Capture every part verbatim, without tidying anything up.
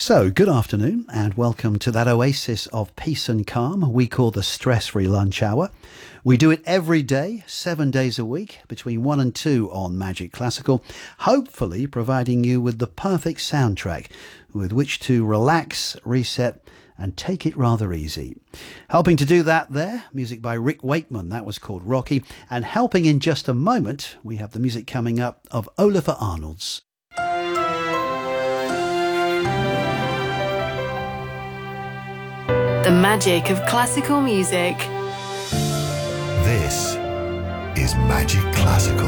So, good afternoon and welcome to that oasis of peace and calm we call the stress-free lunch hour. We do it every day, seven days a week, between one and two on Magic Classical, hopefully providing you with the perfect soundtrack with which to relax, reset and take it rather easy. Helping to do that there, music by Rick Wakeman, that was called Rocky, and helping in just a moment, we have the music coming up of Oliver Arnolds. The magic of classical music. This is Magic Classical.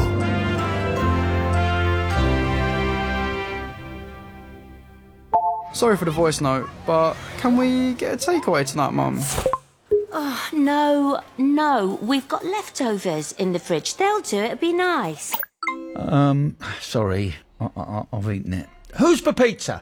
Sorry for the voice note, but can we get a takeaway tonight, Mum? Oh, no, no. We've got leftovers in the fridge. They'll do it. It'd be nice. Um, sorry. I, I, I've eaten it. Who's for pizza?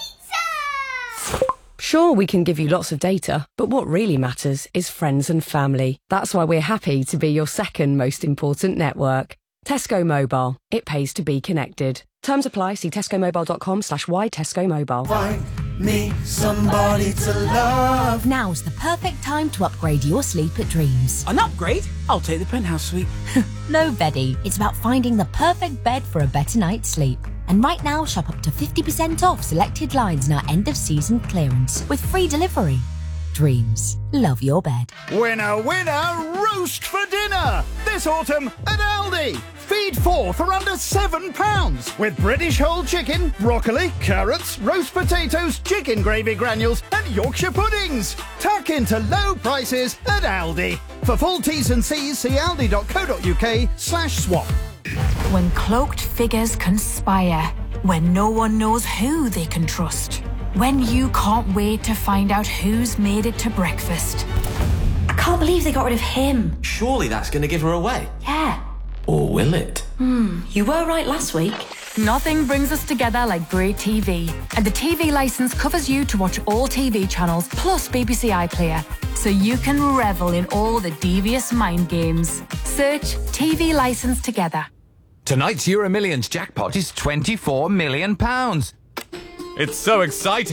Sure, we can give you lots of data, but what really matters is friends and family. That's why we're happy to be your second most important network. Tesco Mobile. It pays to be connected. Terms apply. See tescomobile.com slash why Tesco Mobile. Find me somebody to love. Now's the perfect time to upgrade your sleep at Dreams. An upgrade? I'll take the penthouse suite. No, Beddy. It's about finding the perfect bed for a better night's sleep. And right now, shop up to fifty percent off selected lines in our end-of-season clearance with free delivery. Dreams. Love your bed. Winner, winner, roast for dinner! This autumn at Aldi. Feed four for under seven pounds with British whole chicken, broccoli, carrots, roast potatoes, chicken gravy granules and Yorkshire puddings. Tuck into low prices at Aldi. For full T's and C's, see aldi.co.uk slash swap. When cloaked figures conspire, when no one knows who they can trust, when you can't wait to find out who's made it to breakfast. I can't believe they got rid of him. Surely that's going to give her away. Yeah. Or will it? Hmm, you were right last week. Nothing brings us together like great T V. And the T V licence covers you to watch all T V channels plus B B C iPlayer. So you can revel in all the devious mind games. Search T V licence together. Tonight's Euro Millions jackpot is twenty-four million pounds. It's so exciting.